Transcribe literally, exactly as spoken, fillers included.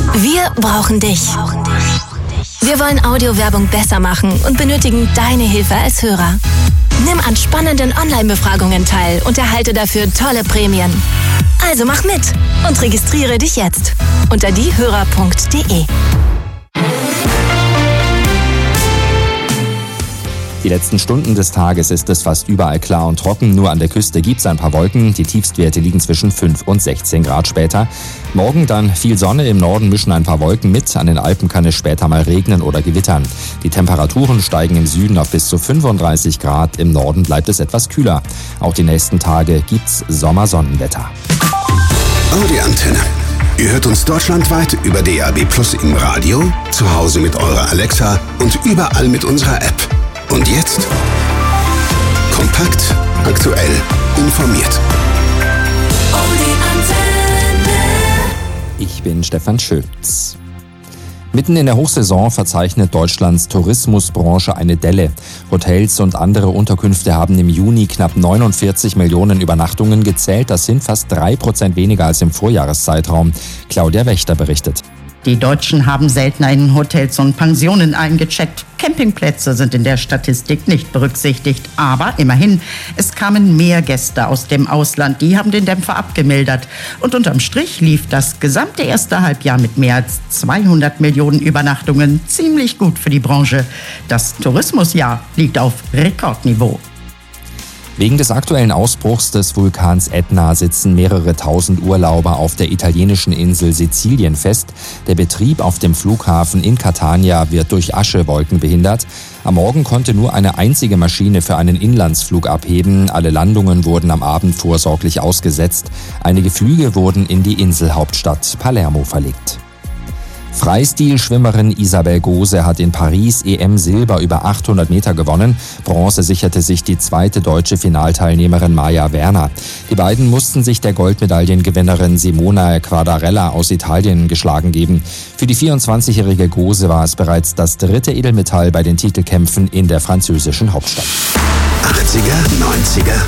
Wir brauchen dich. Wir wollen Audiowerbung besser machen und benötigen deine Hilfe als Hörer. Nimm an spannenden Online-Befragungen teil und erhalte dafür tolle Prämien. Also mach mit und registriere dich jetzt unter diehörer punkt de. Die letzten Stunden des Tages ist es fast überall klar und trocken. Nur an der Küste gibt es ein paar Wolken. Die Tiefstwerte liegen zwischen fünf und sechzehn Grad später. Morgen dann viel Sonne. Im Norden mischen ein paar Wolken mit. An den Alpen kann es später mal regnen oder gewittern. Die Temperaturen steigen im Süden auf bis zu fünfunddreißig Grad. Im Norden bleibt es etwas kühler. Auch die nächsten Tage gibt's Sommersonnenwetter. Audi Antenne. Ihr hört uns deutschlandweit über D A B Plus im Radio, zu Hause mit eurer Alexa und überall mit unserer App. Und jetzt kompakt, aktuell, informiert. Ich bin Stefan Schulz. Mitten in der Hochsaison verzeichnet Deutschlands Tourismusbranche eine Delle. Hotels und andere Unterkünfte haben im Juni knapp neunundvierzig Millionen Übernachtungen gezählt. Das sind fast drei Prozent weniger als im Vorjahreszeitraum. Claudia Wächter berichtet. Die Deutschen haben seltener in Hotels und Pensionen eingecheckt. Campingplätze sind in der Statistik nicht berücksichtigt. Aber immerhin, es kamen mehr Gäste aus dem Ausland. Die haben den Dämpfer abgemildert. Und unterm Strich lief das gesamte erste Halbjahr mit mehr als zweihundert Millionen Übernachtungen ziemlich gut für die Branche. Das Tourismusjahr liegt auf Rekordniveau. Wegen des aktuellen Ausbruchs des Vulkans Ätna sitzen mehrere tausend Urlauber auf der italienischen Insel Sizilien fest. Der Betrieb auf dem Flughafen in Catania wird durch Aschewolken behindert. Am Morgen konnte nur eine einzige Maschine für einen Inlandsflug abheben. Alle Landungen wurden am Abend vorsorglich ausgesetzt. Einige Flüge wurden in die Inselhauptstadt Palermo verlegt. Freistil-Schwimmerin Isabel Gose hat in Paris E M-Silber über achthundert Meter gewonnen. Bronze sicherte sich die zweite deutsche Finalteilnehmerin Maja Werner. Die beiden mussten sich der Goldmedaillengewinnerin Simona Quadarella aus Italien geschlagen geben. Für die vierundzwanzigjährige Gose war es bereits das dritte Edelmetall bei den Titelkämpfen in der französischen Hauptstadt. achtziger, neunziger